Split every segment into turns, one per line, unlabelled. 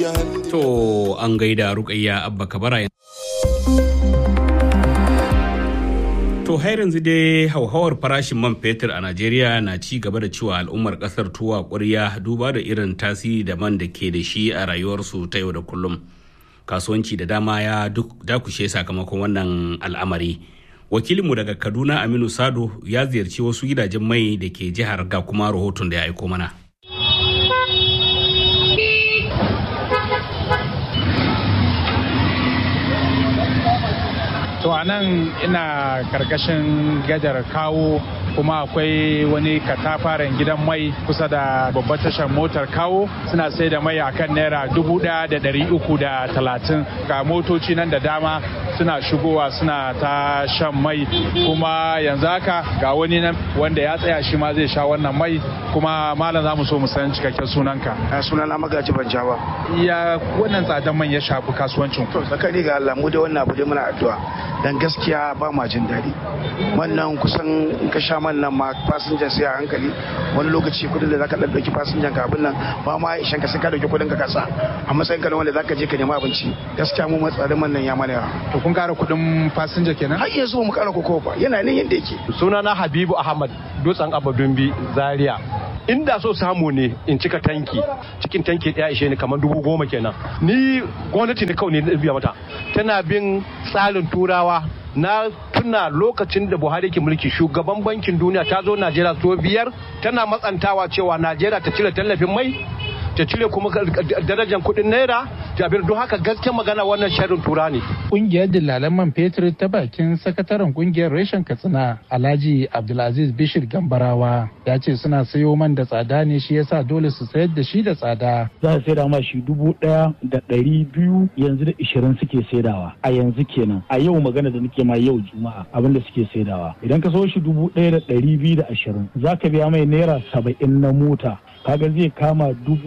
To an gaida Rukayya Abba Kabara. To har yanzu dai hauhawar farashin man fetur a Najeriya na ci gaba da cewa al'ummar kasar tuwa ƙwarya duba da irin tasiri da man da ke da shi a rayuwarsu ta yau da kullum. Kasuwanci da dama ya dakushe sakamakon wannan al'amari. Wakilinmu daga Kaduna Aminu Sado ya ziyarci wasu gidajen mai da ke jihar ga kuma rahoton da ya aiko mana.
To a nan ina karkashin gadar Kawo, kuma akwai wani katafaren gidan mai kusa da babbar tashar motar Kawo, suna sai da mai akan naira 1,330. Ga motoci nan da dama suna shigowa suna ta shan mai, kuma yanzu haka ga wani nan wanda ya tsaya shi ma zai sha wannan mai. Kuma malam za mu so mu san cikakken sunanka.
Sunana Magaji Banjawa.
Ya wannan tsadan man ya shafi kasuwancin ku?
Tsakani ga Allah mu da wannan abu dai muna addu'a. Dan gaskiya ba ma jin daɗi. Wannan kusan in ka sha man nan ma fasinjan sai a hankali, wani lokaci kudin da zaka ɗauki fasinjan ka abin nan ba ma ishan ka sai ka ɗauki kudin ka kasa a matsayin ka wanda zaka je ka nemi abinci. Gaskiya mu matsarin man nan ya mana yawa.
To kun ƙara kudin fasinja kenan?
Har yanzu mu ƙara koko ba, yana nan yanda yake.
Sunana Habibu Ahmad, Dutsen Abadumbi, Zaria. Inda so samu ne in cika tanki, cikin tanki ɗaya ishe ni kamar 10,000 kenan. Ni gwamnati ne kawai ne biya mata, tana bin tsarin turawa. Na tuna lokacin da Buhari ke mulki, shugaban bankin duniya ta zo Najeriya so 5 tana matsantawa cewa Najeriya ta cire tallafin mai, ta cire kuma darajar kuɗin naira, ta abin don haka gaskiyar magana wannan sharrin tura ne.
Ƙungiyar dillalan man fetur ta bakin sakataren ƙungiyar reshen Katsina Alhaji Abdulaziz Bishir Gambarawa ya ce suna sayo man da tsada ne, shi yasa dole su sayar da shi da tsada.
Za su saida ma shi 1,200, yanzu da 20 suke saidawa a yanzu kenan. A yau magana da nake ma yau Juma'a abinda suke saidawa. Idan ka so shi 1,220 za ka biya mai naira 70 na mota. Kaga zai kama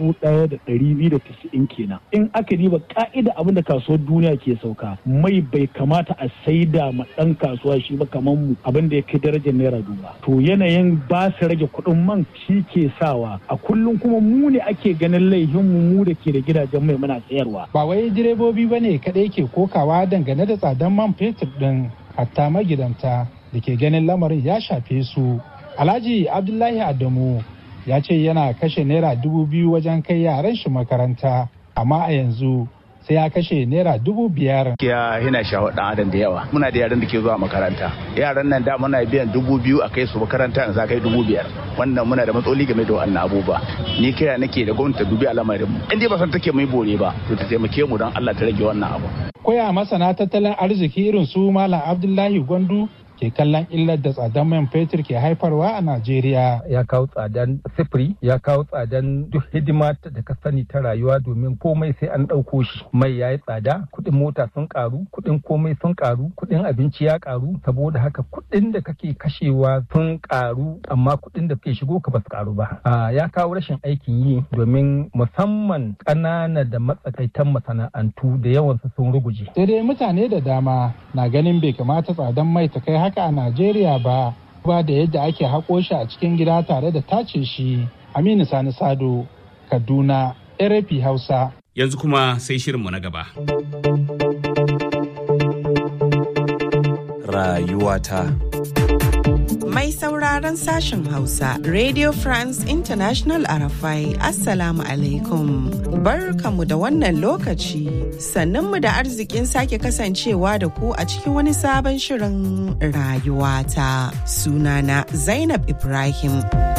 1,290 kenan. In aka diba ka'ida abinda kasuwar duniya ke sauka, mai bai kamata a saida ma dan kasuwa shi ba kamar mu abinda ya kai darajar naira 2,000. To yanayin ba su rage kuɗin man shi ke sawa a kullum kuma mu ne ake ganin laihin mu da ke da gidajen mai muna sayarwa.
Ba wai direbobi bane kadai ke kokawa dangane da tsadan man fetur din, hatta magidanta da ke ganin lamarin ya shafe su. Alhaji Abdullahi Adamu ya ce yana kashe naira 2,000 wajen kai yaran shi makaranta, amma a yanzu sai ya kashe naira 5,000.
Yana shawo dan adam da yawa. Muna da yaran da ke zuwa makaranta. Yaran nan da muna biyan 2,000 a kai su makaranta, yanzu kai 5,000. Wannan muna da matsaloli game da wannan abubuwa. Ni kira nake da gwamnati ta dubi al'amarin mu. In dai ba san take mai bore ba, to ta taimake mu don Allah ta rage wannan abu.
Koya masana tattalin arziki irin su Malam Abdullahi Gwandu ke kallon illar da tsadan man fetur ke haifarwa a Najeriya.
Ya kawo tsadan sifiri, ya kawo tsadan duk hidima da ka sani ta rayuwa, domin komai sai an ɗauko shi. Mai ya yi tsada, kuɗin mota sun ƙaru, kuɗin komai sun ƙaru, kuɗin abinci ya ƙaru, saboda haka kuɗin da kake kashewa sun ƙaru, amma kuɗin da ke shigo ka ba su ƙaru ba. Ya kawo rashin aikin yi, domin musamman ƙanana da matsakaitan masana'antu da yawansu sun ruguje.
Sai dai mutane da dama na ganin bai kamata tsadan mai ta kai haka a Najeriya ba da yadda ake haƙo shi a cikin gida tare da tace shi. Aminu Sani Sado, Kaduna, RFI Hausa.
Yanzu kuma sai shirinmu na gaba.
Rayuwata.
Mai sauraron sashen Hausa, Radio France International RFI, Assalamu alaikum. Barkamu da wannan lokaci, sannunmu da arzikin sake kasancewa da ku a cikin wani sabon shirin rayuwata. Sunana Zainab Ibrahim.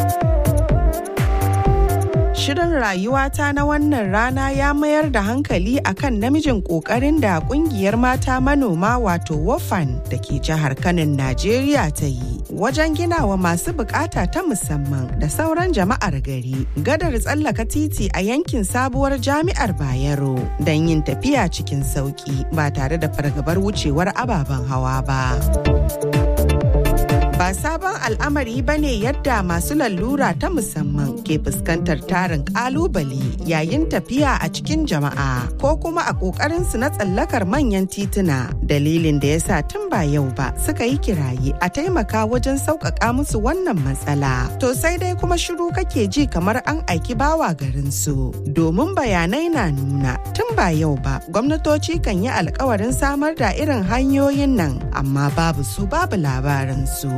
Shirin rayuwata na wannan rana ya mayar da hankali akan namijin ƙoƙarin da ƙungiyar mata manoma wato WOFAN da ke jihar Kano, Najeriya ta yi wajen ginawa masu bukata ta musamman da sauran jama'ar gari gadar tsallaka titi a yankin sabuwar jami'ar Bayero don yin tafiya cikin sauki ba tare da fargabar wucewar ababen hawa ba. Ba sabon al'amari ba ne yadda masu lalura ta musamman ke fuskantar tarin kalubale yayin tafiya a cikin jama'a ko kuma a ƙoƙarinsu na tsallakar manyan tituna. Dalilin da ya sa tun ba yau ba suka yi kiraye a taimaka wajen sauƙaƙa musu wannan matsala. To sai dai kuma shiru kake ji kamar an aiki bawa garinsu. Domin bayanai na nuna tun ba yau ba gwamnatoci kan yi alkawarin samar da irin hanyoyin nan amma babu su babu labaransu.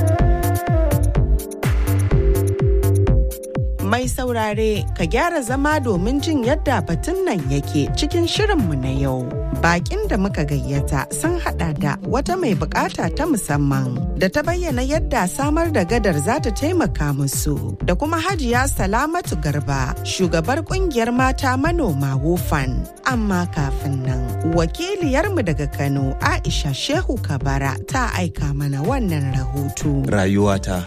Mai saurare ka gyara zama domin jin yadda batun nan yake cikin shirinmu na yau. Bakin da muka gayyata sun hada da wata mai bukata ta musamman da ta bayyana yadda samar da gadar za ta taimaka musu da kuma Hajiya Salamatu Garba, shugabar kungiyar mata manoma Wofan. Amma kafin nan, wakiliyarmu daga Kano Aisha Shehu Kabara ta aika mana wannan rahoto.
Rayuwata.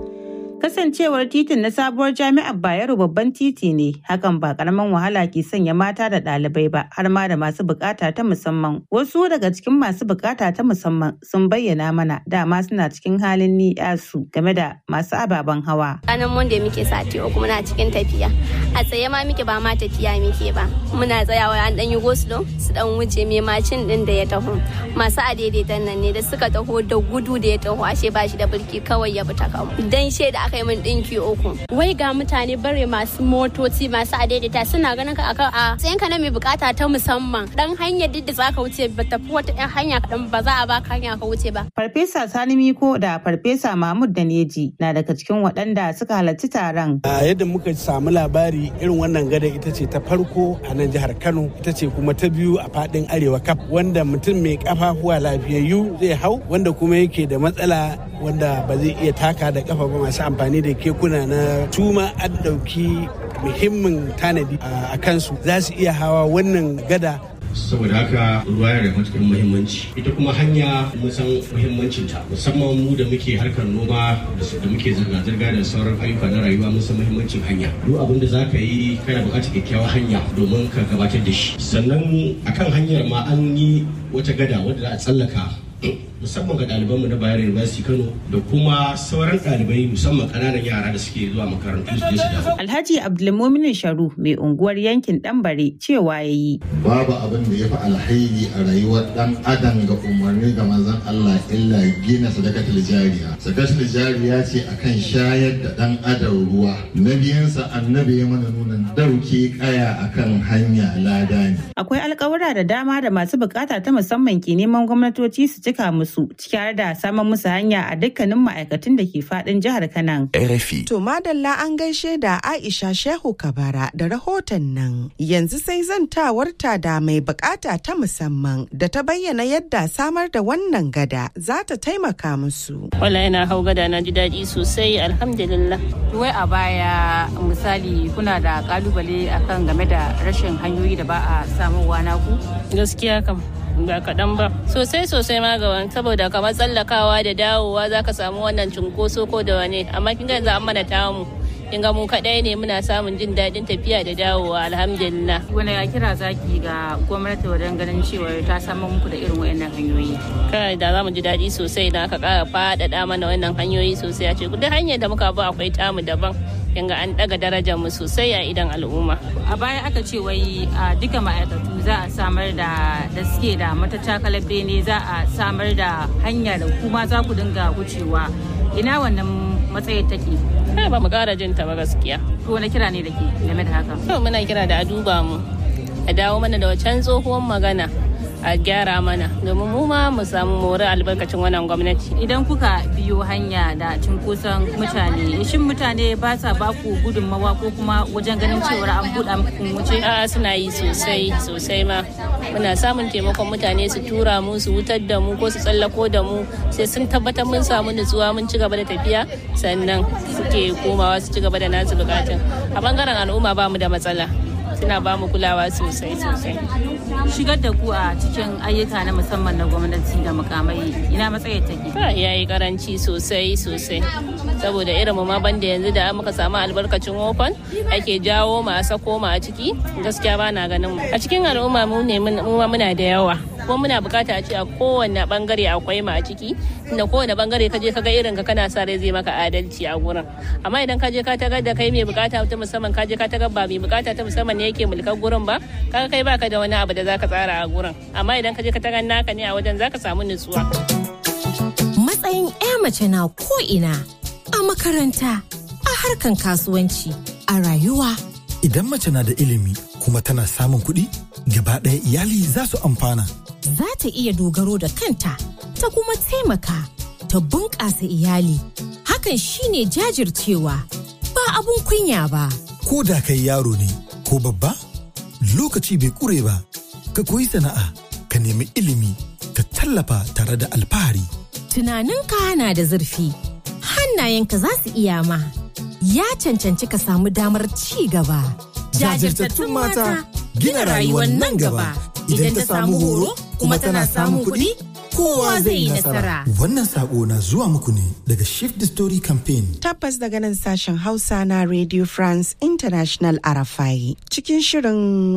Kasancewar titin na sabuwar jami'ar Bayero babban titi ne, hakan ba karaman wahala ke sanya mata da ɗalibai ba, har ma da masu bukata ta musamman. Wasu daga cikin masu bukata ta musamman sun bayyana mana dama suna cikin halin ni'yasu game da masu ababen hawa.
Ranar Monday muke sati uku muna cikin tafiya. A tsaye ma muke ba ma tafiya muke ba. Muna tsayawa an dan yi goslo su dan wuce mai macin din da ya taho. Masu adaidaitan nan ne da suka taho da gudu da ya taho ashe ba shi da birki kawai ya bi ta kawo. Dan shaida kai min dinki uku. Wai ga mutane bare masu motoci masu adaidaita suna ganin ka akan a tsayin ka na mai bukata ta musamman. Dan hanyar duk da zaka wuce ba tafi wata ɗan hanya kaɗan ba za a baka hanya ka wuce ba.
Farfesa Sani Miko da Farfesa Mahmud Daneji na daga cikin waɗanda suka halarci taron.
A yadda muka samu labari irin wannan gada ita ce ta farko a nan jihar Kano, ita ce kuma ta biyu a faɗin Arewa kaf wanda mutum mai kafafuwa lafiyayyu zai hau wanda kuma yake da matsala wanda ba zai iya taka da kafa ba masu amfani da kekuna na tuma an ɗauki muhimmin tanadi a kansu za su iya hawa wannan gada.
Saboda haka ruwa yana da matuƙar muhimmanci, ita kuma hanya mun san muhimmancinta, musamman mu da muke harkar noma da muke zirga-zirga da sauran ayyuka na rayuwa mun san muhimmancin hanya. Duk abin da za ka yi kana buƙatar kyakkyawar hanya domin ka gabatar da shi. Sannan akan hanyar ma an yi wata gada wadda za a tsallaka musamman ga ɗalibanmu na Bayero University Kano da kuma sauran ɗalibai musamman ƙananan yara da suke zuwa makarantu su je su dawo.
Alhaji Abdulmumin Sharu mai unguwar yankin Ɗanbare cewa yayi.
Babu abin da ya fi alhairi a rayuwar ɗan adam ga umarni ga manzon Allah illa gina sadakatul jariya. Sadakatul jariya ce akan shayar da ɗan adam ruwa. Na biyansa annabi ya mana nuna dauke kaya akan hanya lada ne.
Akwai alƙawura da dama da masu bukata ta musamman ke neman gwamnatoci su cika musu ciki har da samun musu hanya a dukkanin ma'aikatan da ke fadin jihar Kano.
RFI.
To madalla an gaishe da Aisha Shehu Kabara da rahoton nan. Yanzu sai zantawarta da mai bukata ta musamman da ta bayyana yadda samar da wannan gada za ta taimaka musu.
Wala yana hau gada na ji daɗi sosai alhamdulillah.
Wai a baya misali kuna da kalubale akan game da rashin hanyoyi da ba a samuwa naku?
Gaskiya kam. Ba kaɗan ba sosai ma ga wani saboda kamar tsallakawa da dawowa za ka samu wannan cunkoso ko da wani amma kin ga yanzu an mana tamu kin ga mu kaɗai ne muna samun jin daɗin tafiya da dawowa alhamdulillah.
Wani ya kira zaki ga gwamnati wajen ganin cewa ta samar muku da irin wayannan hanyoyi?
Kai da za mu ji daɗi sosai na aka ƙara faɗaɗa mana wannan hanyoyi sosai a ce duk hanyar da muka ba akwai tamu daban. Yanga an daga darajar mu sosai a idan al'umma.
A baya aka ce wai a duka ma'aikatu za a samar da suke da matacakalar bene za a samar da hanya da kuma za ku dinga wucewa. Ina wannan matsayin take?
Ba mu kara jin ta ba gaskiya.
Ko wani kira ne da ke game da haka?
To muna kira da a duba mu, a dawo mana da wacan tsohuwar magana. A gyara mana domin mu ma mu samu more albarkacin wannan gwamnati.
Idan kuka biyo hanya da cunkoson mutane, shin mutane ba sa ba ku gudunmawa ko kuma wajen ganin cewar an buɗa muku wuce?
A'a suna yi sosai ma. Muna samun taimakon mutane su tura mu su wutar da mu ko su tsallako da mu sai sun tabbatar mun samu nutsuwa mun ci gaba da tafiya sannan suke komawa su ci gaba da nasu bukatun. A bangaren al'umma ba mu da matsala. Suna ba mu kulawa sosai.
Shigar da ku a cikin ayyuka na musamman na gwamnati da mukamai ina matsayin take?
Ya yi karanci sosai saboda irin mu ma banda yanzu da muka samu albarkacin Wofan ake jawo mu a sako mu a ciki gaskiya ba na ganin mu a cikin al'umma mu ma muna da yawa kuma muna bukata a ce a kowane bangare akwai ma a ciki, inda kowane bangare ka je ka ga irin ka kana sa rai zai maka adalci a gurin. Amma idan ka je ka tagar da kai mai bukata ta musamman, ka je ka tagar ba mai bukata ta musamman ne yake mulkar gurin ba, kaga kai baka da wani abu da zaka tsara a gurin. Amma idan ka je ka tagar naka ne a wajen zaka samu nutsuwa.
Matsayin 'ya mace na ko ina, a makaranta, a harkan kasuwanci, a rayuwa.
Idan mace na da ilimi kuma tana samun kuɗi, gaba ɗaya iyali za su amfana.
Za ta iya dogaro da kanta, ta kuma taimaka, ta bunƙasa iyali. Hakan shine jajircewa, ba abun kunya ba.
Ko da kai yaro ne ko babba, lokaci bai ƙure ba. Ka koyi sana'a, ka nemi ilimi, ka tallafa tare da alfahari.
Tunaninka na da zurfi, hannayenka za su iya ma. Ya cancanci ka samu damar ci gaba.
Jajirtattun mata gina rayuwar nan gaba. Idan ta samu horo kuma tana samun kuɗi, kowa zai yi nasara. Wannan sako na zuwa muku ne daga Shift the Story Campaign.
Tabbas daga nan sashen Hausa na Radio France International RFI. Cikin shirin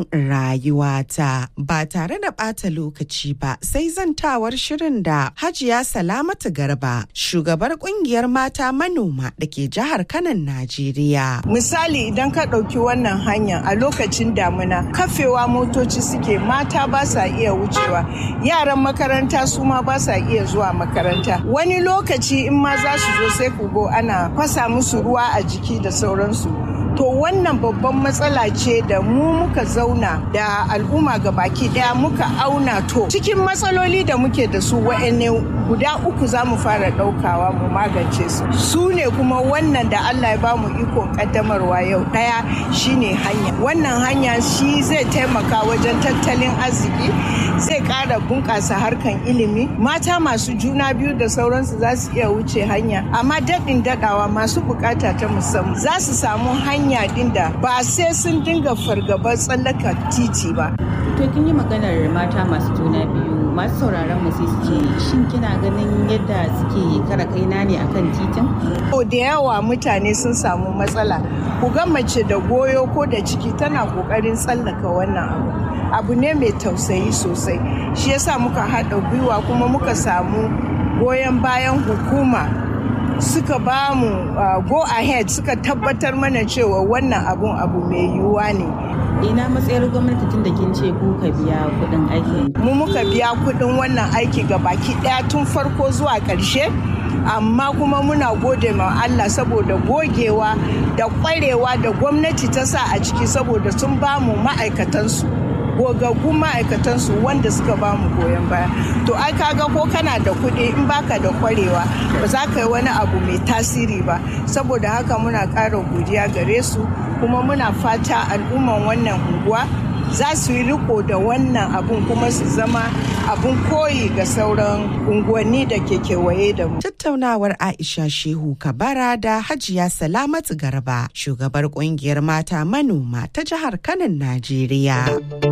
rayuwata ba tare da ɓata lokaci ba, sai zantawar shirin da Hajiya Salamatu Garba, shugabar kungiyar mata manoma da ke jihar Kanan, Najeriya.
Misali idan ka ɗauki wannan hanya a lokacin damina, kafewa motoci suke, mata ba sa iya wucewa, yaran makaranta su ma ba sa iya zuwa makaranta. Wani lokaci in ma za su zo sai ku go ana fasa musu ruwa a jiki da sauransu. To wannan babban matsala ce da mu muka zauna da al'umma gabaki daya muka auna, to cikin matsaloli da muke da su wa'anne guda uku za mu fara daukawa mu magance su ne kuma wannan da Allah ya bamu ikon kaddamarwa yau. Daya shine hanya. Wannan hanya shi zai taimaka wajen tattalin arziki, zai kara bunƙasa harkan ilimi, mata masu juna biyu da sauransu za su iya wuce hanya, amma daɗin daɗawa masu bukata ta musamman za su samu hanya din da ba sai sun dinga fargabar tsallaka titi ba.
To kin yi maganar mata masu juna biyu, masu sauraron mu sai suke shin kina ganin yadda suke kara kaina ne akan titin?
To da yawa mutane sun samu matsala. Ku ga mace da goyo ko da ciki tana kokarin tsallaka wannan abu ne mai tausayi sosai. Shi yasa muka haɗa gwiwa kuma muka samu goyon bayan hukuma, suka ba mu go ahead, suka tabbatar mana cewa wannan abu mai yiwuwa ne.
Ina matsayar gwamnati tun da kin ce kuka biya kuɗin aiki?
Mu muka biya kuɗin wannan aiki ga baki ɗaya tun farko zuwa ƙarshe, amma kuma muna gode ma Allah saboda gogewa da ƙwarewa da gwamnati ta sa a ciki, saboda sun ba mu ma'aikatansu, gogaggun ma'aikatansu wanda suka ba mu goyon baya. To ai kaga ko kana da kuɗi in baka da kwarewa ba za ka yi wani abu mai tasiri ba. Saboda haka muna ƙara godiya gare su, kuma muna fata al'umman wannan unguwa za su yi riko da wannan abun kuma su zama abun koyi ga sauran unguwanni da ke kewaye da mu.
Tattaunawar Aisha Shehu Kabara da Hajiya Salamatu Garba, shugabar kungiyar mata manoma ta jihar Kano, Najeriya.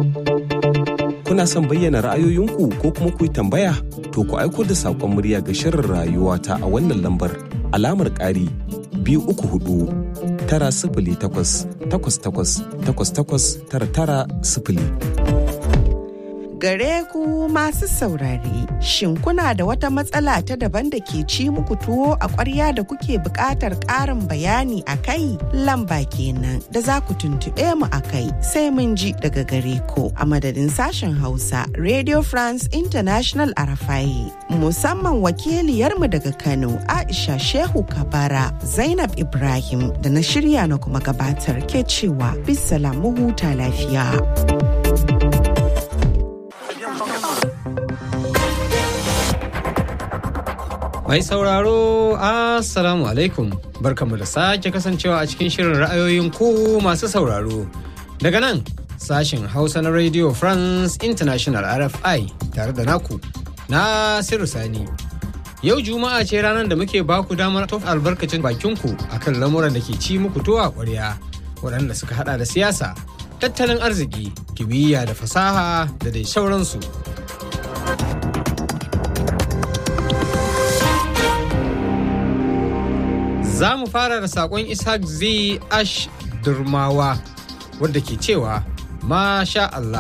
Kuna son bayyana ra'ayoyinku ko kuma ku yi tambaya? To ku aiko da saƙon murya ga shirin rayuwata a wannan lambar alamar ƙari 234 908
Gare ku masu saurare, shin kuna da wata matsala ta daban da ke ci muku tuwo a ƙwarya da kuke buƙatar ƙarin bayani a kai? Lamba kenan da za ku tuntuɓe mu a kai, sai mun ji daga gare ku. A madadin sashen Hausa, Radio France International RFI, musamman wakiliyarmu daga Kano, Aisha Shehu Kabara, Zainab Ibrahim da na shirya na kuma gabatar ke cewa bisalam mu huta lafiya.
Mai sauraro, Assalamu alaikum. Barkamu da sake kasancewa a cikin shirin ra'ayoyin ku masu sauraro. Daga nan, sashen Hausa na Radio France International RFI tare da naku, Nasiru Sani. Yau Juma'a ce ranar da muke baku damar tofa albarkacin bakinku akan lamuran da ke ci muku tuwa ƙwarya, waɗanda suka hada da siyasa, tattalin arziki, kimiyya da fasaha da dai sauransu. Za mu fara da saƙon Ishaq Z. Ash Durmawa wadda ke cewa, Masha Allah,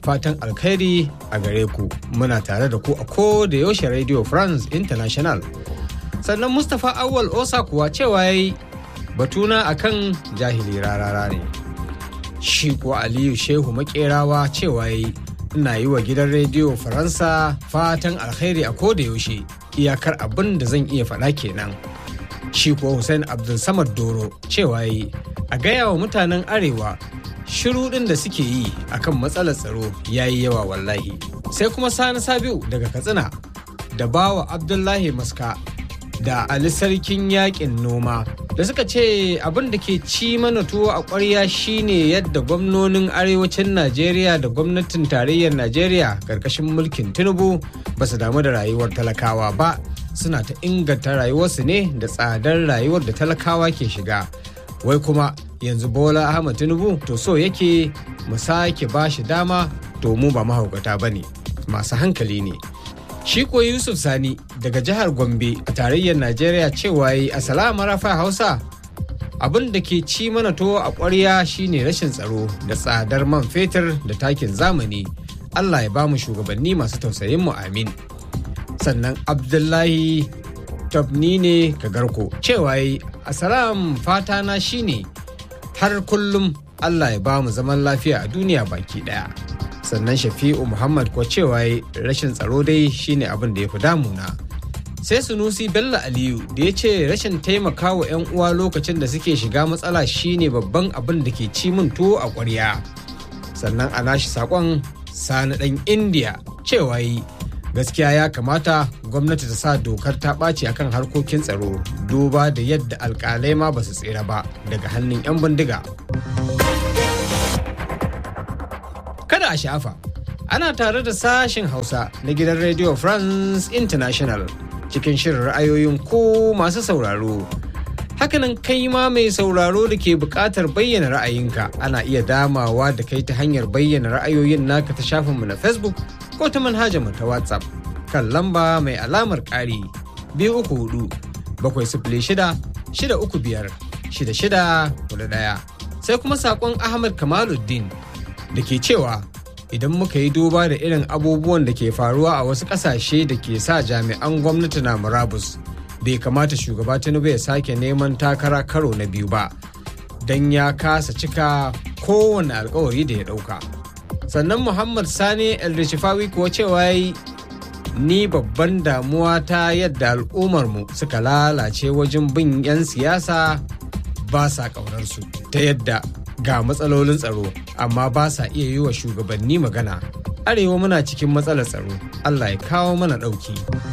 fatan alkhairi a gare ku. Muna tare da ku a ko da yaushe Radio France International. Sannan Mustapha Awal Osa kuwa cewa yayi batuna akan jahili rarara ne. Shi kuwa Aliyu Shehu Makerawa cewa yayi ina yi wa gidan rediyo Faransa fatan alkhairi a ko da yaushe. Iyakar abin da zan iya faɗa kenan. Shi kuwa Hussein Abdulsamad Doro cewa yayi a gaya wa mutanen Arewa shiru ɗin da suke yi akan matsalar tsaro yayi yawa wallahi. Sai kuma Sani Sabiu daga Katsina da Bawa Abdullahi Maska da Ali Sarkin Yaƙin Noma da suka ce abin da ke ci mana tuwo a ƙwarya shine yadda gwamnonin arewacin Najeriya da gwamnatin tarayyar Najeriya ƙarƙashin mulkin Tinubu ba su damu da rayuwar talakawa ba, suna ta inganta rayuwarsu ne da tsadar rayuwar da talakawa ke shiga. Wai kuma yanzu Bola Ahmed Tinubu to so yake mu sake ba shi dama, to mu ba mahaukata ba ne, masu hankali ne. Shi ko Yusuf Sani daga jihar Gombe a tarayyar Najeriya cewa yi Assalamu Rafa Hausa, abin da ke ci mana tuwo a ƙwarya shine rashin tsaro da tsadar man fetur da takin zamani. Allah ya bamu shugabanni masu tausayin mu amin. Sannan Abdullahi Tabni ne Kagarko cewa yi Assalam fatana shine har kullum Allah ya bamu zaman lafiya a duniya baki daya. Sannan Shafi'u Muhammad ko cewa rashin tsaro dai shine abin da ya fi damuna. Sai Sunusi Bello Aliyu da ya ce rashin taimakawa 'yan uwa lokacin da suke shiga matsala shine babban abin da ke ci min tuwo a ƙwarya. Sannan a nashi saƙon Sani ɗan Indiya cewa gaskiya ya kamata gwamnati ta sa dokar ta ɓaci akan harkokin tsaro duba da yadda alƙalai ma ba su tsira ba daga hannun 'yan bindiga. Kada a shafa, ana tare da sashen Hausa na gidan Radio France International cikin shirin ra'ayoyin ko masu sauraro. Hakanan kai ma mai sauraro da ke buƙatar bayyana ra'ayinka ana iya damawa da kai ta hanyar bayyana ra'ayoyin naka ta shafinmu na Facebook ko ta manhajarmu ta WhatsApp kan lamba mai alamar ƙari 234-635-635-6641. Sai kuma saƙon Ahmad Kamaluddin da ke cewa idan muka yi duba da irin abubuwan da ke faruwa a wasu ƙasashe da ke sa jami'an gwamnati na murabus, bai kamata shugaba Tinubu ya sake neman takara karo na biyu ba don ya kasa cika kowane alkawari da ya ɗauka. Sannan Muhammad Sani El-Rishifawi kuwa cewa ni babban damuwa ta yadda al'ummarmu suka lalace wajen bin 'yan siyasa ba sa ƙaunarsu ta yadda ga matsalolin tsaro amma ba sa iya yi wa shugabanni magana. Arewa muna cikin matsalar tsaro, Allah ya kawo mana ɗauki.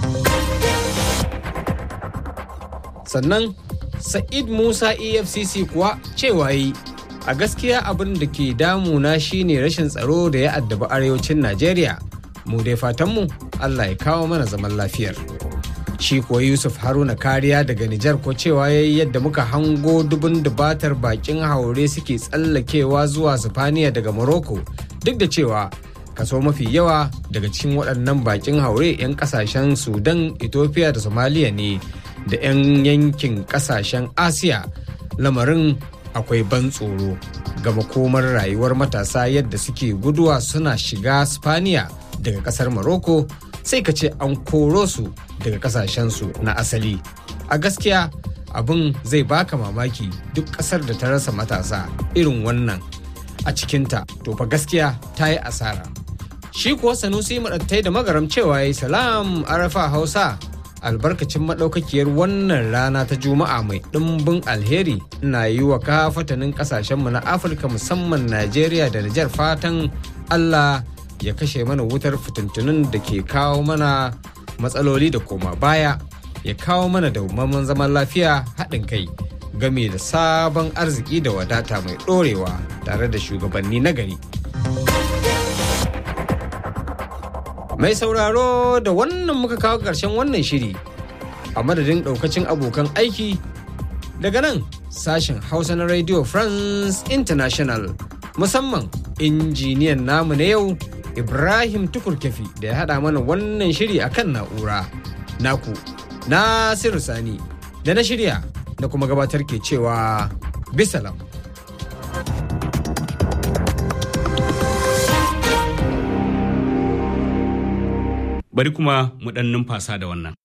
Sannan Sa'id Musa EFCC kuwa cewa a gaskiya abin da ke damuna shine rashin tsaro da ya addabi arewacin Najeriya. Mu dai fatanmu Allah ya kawo mana zaman lafiyar. Shi kuwa Yusuf Haruna Kariya daga Nijar ko cewa yadda muka hango dubun dubatar bakin haure suke tsallakewa zuwa Sifaniya daga Morocco, duk da cewa kaso mafi yawa daga cikin waɗannan bakin haure 'yan ƙasashen Sudan, Ethiopia da Somalia ne da 'yan yankin ƙasashen Asiya. Lamarin akwai ban tsoro ga makomar rayuwar matasa yadda suke guduwa suna shiga Sifaniya daga ƙasar Morocco, sai ka ce an koro su daga kasashensu na asali. A gaskiya abin zai baka mamaki duk kasar da ta rasa matasa irin wannan a cikinta, to fa gaskiya ta yi asara. Shi kuwa Sanusi Maɗattai da Magaram cewa salam Arafa Hausa, albarkacin maɗaukakiyar wannan rana ta Juma'a mai ɗimbin alheri ina yi wa kafatanin ƙasashenmu na Afirka musamman Najeriya da Nijar fatan Allah ya kashe mana wutar fitintunin da ke kawo mana matsaloli da koma baya, ya kawo mana dawwammamen zaman lafiya, haɗin kai game da sabon arziki da wadata mai ɗorewa tare da shugabanni na gari. Mai sauraro da wannan muka kawo ƙarshen wannan shiri a madadin ɗaukacin abokan aiki daga nan sashen Hausa na Radio France International, musamman injiniyan namu na yau Ibrahim Tukurkefi da ya haɗa mana wannan shiri a kan na'ura. Naku, Nasiru Sani, da na shirya da kuma gabatar ke cewa bisalam.
Bari kuma mu ɗan numfasa da wannan.